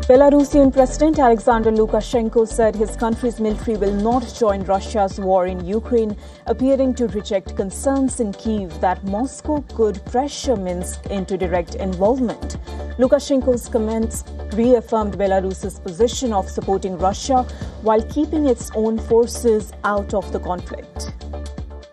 Belarusian President Alexander Lukashenko said his country's military will not join Russia's war in Ukraine, appearing to reject concerns in Kyiv that Moscow could pressure Minsk into direct involvement. Lukashenko's comments reaffirmed Belarus's position of supporting Russia while keeping its own forces out of the conflict.